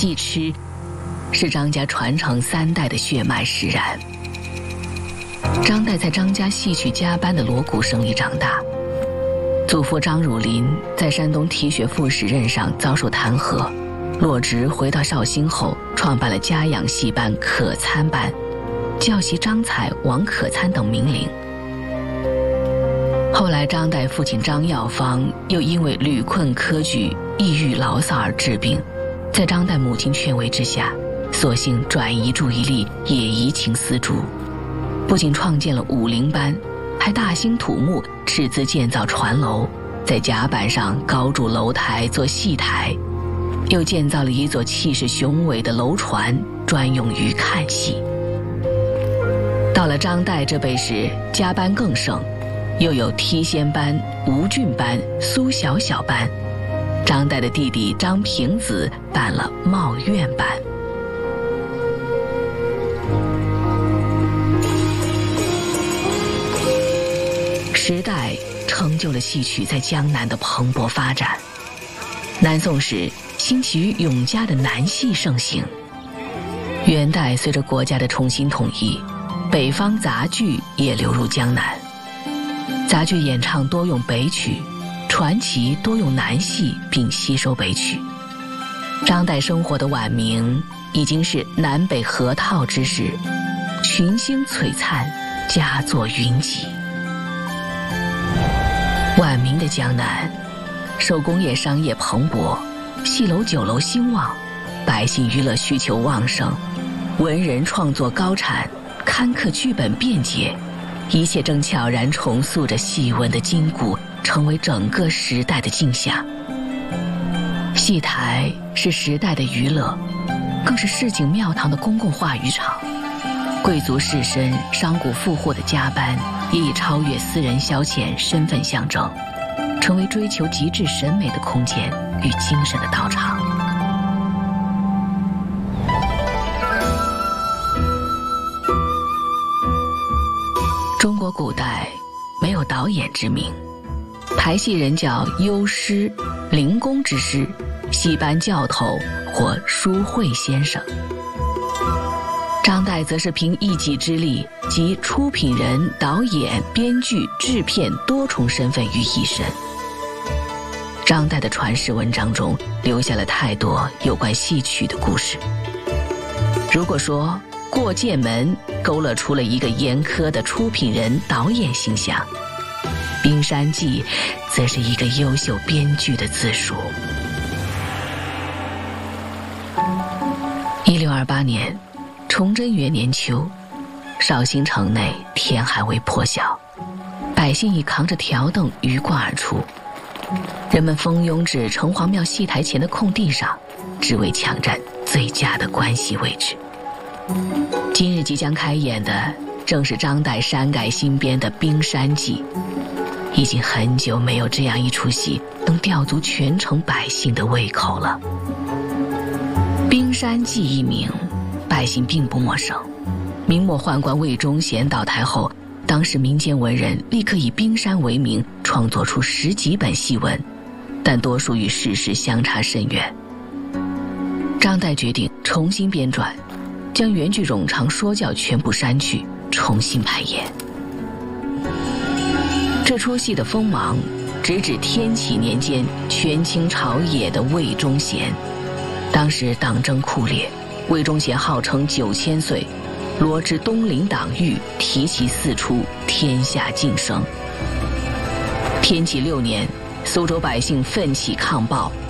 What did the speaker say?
戏痴，是张家传承3代的血脉使然。张岱在张家戏曲家班的锣鼓声里长大，祖父张汝霖在山东提学副使任上遭受弹劾，落职回到绍兴后，创办了家养戏班可参班，教习张彩、王可参等名伶。后来张岱父亲张耀方又因为屡困科举、抑郁牢骚而治病，在张岱母亲劝慰之下，索性转移注意力，也移情丝竹，不仅创建了武陵班，还大兴土木，斥资建造船楼，在甲板上高筑楼台做戏台，又建造了一座气势雄伟的楼船，专用于看戏。到了张岱这辈时，家班更盛，又有梯仙班、吴郡班、苏小小班。张岱的弟弟张平子办了茂苑班。时代成就了戏曲在江南的蓬勃发展。南宋时兴起于永嘉的南戏盛行。元代随着国家的重新统一，北方杂剧也流入江南。杂剧演唱多用北曲，传奇多用南戏，并吸收北曲。张岱生活的晚明已经是南北合套之时，群星璀璨，佳作云集。晚明的江南，手工业商业蓬勃，戏楼酒楼兴旺，百姓娱乐需求旺盛，文人创作高产，刊刻剧本便捷，一切正悄然重塑着戏文的筋骨，成为整个时代的镜像。戏台是时代的娱乐，更是市井庙堂的公共话语场。贵族士绅、商贾富户的家班也已超越私人消遣身份象征，成为追求极致审美的空间与精神的道场。中国古代没有导演之名，排戏人叫优师、灵公之师、戏班教头或书会先生。张岱则是凭一己之力集出品人、导演、编剧、制片多重身份于一身。张岱的传世文章中留下了太多有关戏曲的故事。如果说过剑门勾勒出了一个严苛的出品人、导演形象，冰山记则是一个优秀编剧的自述。1628年崇祯元年秋，绍兴城内天还未破晓，百姓已扛着条凳鱼贯而出，人们蜂拥至城隍庙戏台前的空地上，只为抢占最佳的观戏位置。今日即将开演的正是张岱删改新编的《冰山记》，已经很久没有这样一出戏能吊足全城百姓的胃口了。《冰山记》一名，百姓并不陌生。明末宦官魏忠贤倒台后，当时民间文人立刻以冰山为名创作出10几本戏文，但多数与事实相差甚远。张岱决定重新编撰，将原剧冗长说教全部删去，重新排演。这出戏的锋芒直指天启年间权倾朝野的魏忠贤。当时党争酷烈，魏忠贤号称9000岁，罗织东林党狱，提旗四出，天下晋升。天启6年，苏州百姓奋起抗暴，